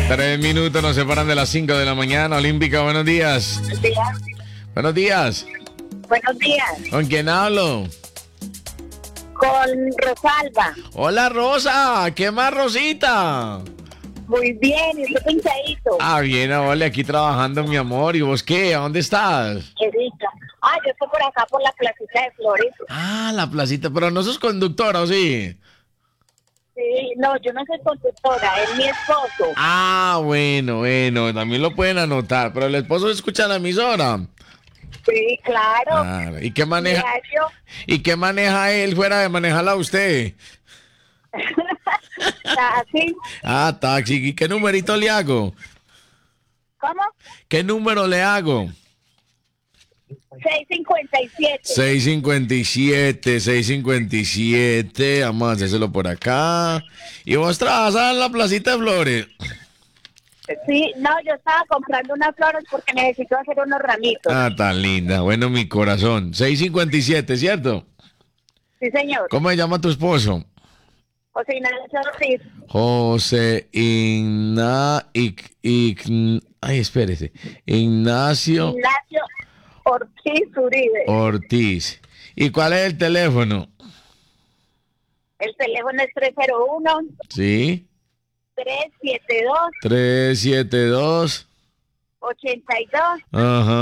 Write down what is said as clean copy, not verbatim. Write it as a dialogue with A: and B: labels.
A: 3 minutos nos separan de las 5 de la mañana. Olímpica, buenos días.
B: Buenos días.
A: Buenos días.
B: Buenos días.
A: ¿Con quién hablo?
B: Con Rosalba.
A: Hola, Rosa. ¿Qué más, Rosita?
B: Muy bien, y usted pinchadito.
A: Ah, bien, ole, aquí trabajando, mi amor. ¿Y vos qué? ¿A dónde estás?
B: Qué rica. Ah, yo estoy por acá, por la placita de Flores.
A: Ah, la placita. Pero no sos conductora, ¿o sí?
B: Sí, no, yo no soy conductora, es mi esposo.
A: Ah, bueno, también lo pueden anotar. Pero el esposo escucha la emisora.
B: Sí, claro.
A: Ah, ¿y qué maneja?
B: Diario.
A: ¿Y qué maneja él fuera de manejarla a usted?
B: Así.
A: Ah, taxi. ¿Y qué numerito le hago?
B: ¿Cómo?
A: ¿Qué número le hago?
B: 657.
A: 657. Vamos a hacérselo por acá. ¿Y vos trabajas en la placita de Flores?
B: Sí, no, yo estaba comprando unas flores porque necesito hacer unos ramitos.
A: Ah, tan linda. Bueno, mi corazón. 657, ¿cierto?
B: Sí, señor.
A: ¿Cómo se llama tu esposo?
B: José Ignacio Ortiz.
A: José Ay, espérese. Ignacio
B: Ignacio Ortiz Uribe.
A: Ortiz. ¿Y cuál es el teléfono?
B: El teléfono es 301
A: Sí.
B: 372
A: 372.
B: 82.
A: Ajá.